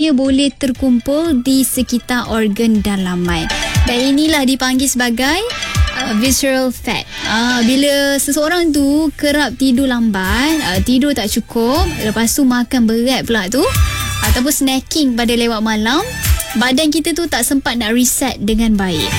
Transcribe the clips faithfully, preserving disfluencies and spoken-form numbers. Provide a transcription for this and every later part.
semuanya boleh terkumpul di sekitar organ dalaman. Dan inilah dipanggil sebagai uh, visceral fat. Uh, bila seseorang tu kerap tidur lambat, uh, tidur tak cukup, lepas tu makan berat pula tu, ataupun snacking pada lewat malam, badan kita tu tak sempat nak reset dengan baik.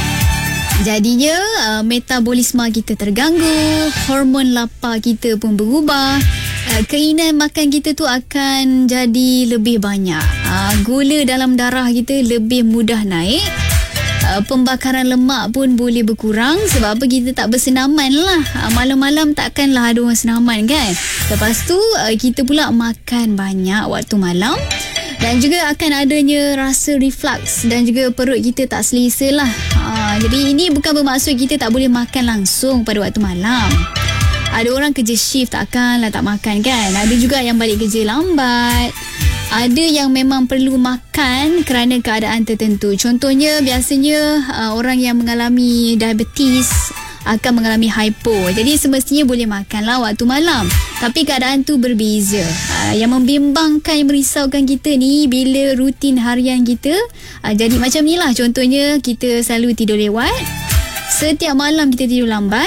Jadinya uh, metabolisme kita terganggu, hormon lapar kita pun berubah, uh, keinginan makan kita tu akan jadi lebih banyak, uh, gula dalam darah kita lebih mudah naik, uh, pembakaran lemak pun boleh berkurang. Sebab apa? Kita tak bersenaman lah, uh, malam-malam takkanlah ada orang senaman kan. Lepas tu uh, kita pula makan banyak waktu malam, dan juga akan adanya rasa reflux dan juga perut kita tak selesa lah. Ha, jadi ini bukan bermaksud kita tak boleh makan langsung pada waktu malam. Ada orang kerja shift takkanlah tak makan kan. Ada juga yang balik kerja lambat. Ada yang memang perlu makan kerana keadaan tertentu. Contohnya biasanya uh, orang yang mengalami diabetes akan mengalami hypo. Jadi semestinya boleh makanlah waktu malam. Tapi keadaan tu berbeza. Uh, yang membimbangkan, yang merisaukan kita ni bila rutin harian kita uh, jadi macam ni lah. Contohnya kita selalu tidur lewat. Setiap malam kita tidur lambat.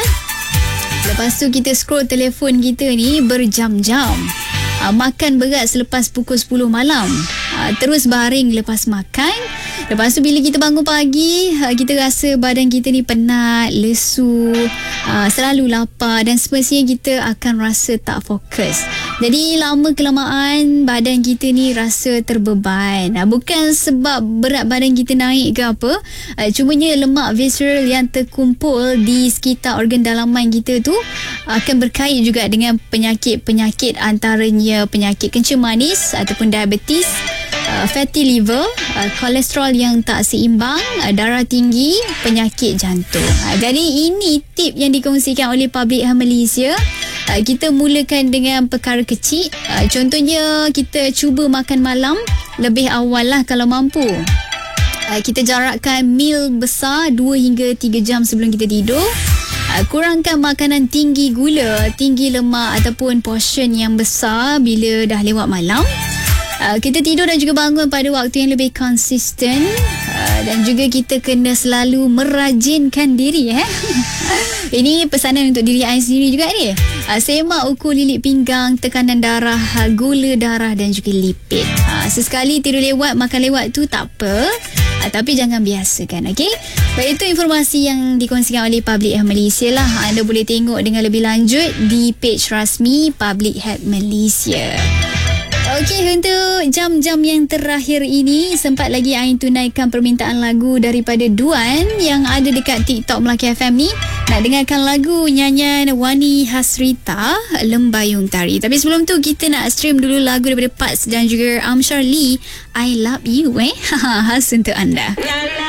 Lepas tu kita scroll telefon kita ni berjam-jam. Uh, makan berat selepas pukul sepuluh malam. Uh, terus baring lepas makan. Lepas tu bila kita bangun pagi, kita rasa badan kita ni penat, lesu, selalu lapar, dan semestinya kita akan rasa tak fokus. Jadi lama kelamaan badan kita ni rasa terbeban. Bukan sebab berat badan kita naik ke apa, cumanya lemak visceral yang terkumpul di sekitar organ dalaman kita tu akan berkait juga dengan penyakit-penyakit, antaranya penyakit kencing manis ataupun diabetes, Uh, fatty liver, uh, kolesterol yang tak seimbang, uh, darah tinggi, penyakit jantung. Uh, jadi ini tip yang dikongsikan oleh Public Health Malaysia. Uh, kita mulakan dengan perkara kecil. Uh, contohnya kita cuba makan malam lebih awal lah kalau mampu. Uh, kita jarakkan meal besar dua hingga tiga jam sebelum kita tidur. Uh, kurangkan makanan tinggi gula, tinggi lemak ataupun portion yang besar bila dah lewat malam. Uh, kita tidur dan juga bangun pada waktu yang lebih konsisten, uh, dan juga kita kena selalu merajinkan diri eh. Ini pesanan untuk diri saya sendiri juga ni. Uh, semak ukur lilit pinggang, tekanan darah, gula darah dan juga lipid. Uh, sesekali tidur lewat, makan lewat tu tak apa, uh, tapi jangan biasakan, okey? Baik, itu informasi yang dikongsikan oleh Public Health Malaysia lah. Anda boleh tengok dengan lebih lanjut di page rasmi Public Health Malaysia. Okey, untuk jam-jam yang terakhir ini, sempat lagi Ain tunaikan permintaan lagu daripada Duan yang ada dekat TikTok Melaka F M ni. Nak dengarkan lagu nyanyian Wani Hasrita, Lembayung Tari. Tapi sebelum tu, kita nak stream dulu lagu daripada Pats dan juga Amshar Lee, I Love You eh. Khas untuk anda.